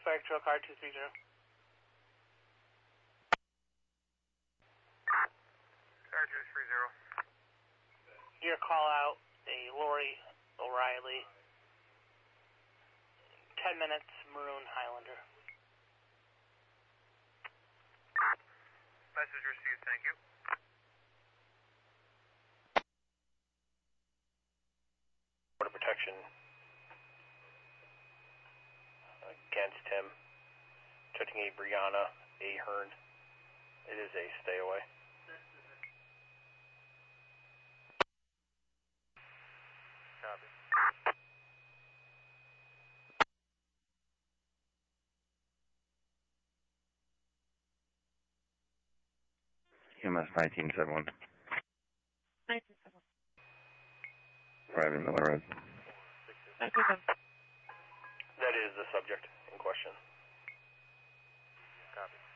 Fire Trail Car 230. Car 230. Your call out, a Lori O'Reilly. 10 minutes, Maroon Highlander. Message received, thank you. Border protection against him. Touching a Brianna Ahern. It is a stay away. Copy. EMS 1971. 1971. Private Miller Road. 1971. That is the subject in question. Copy.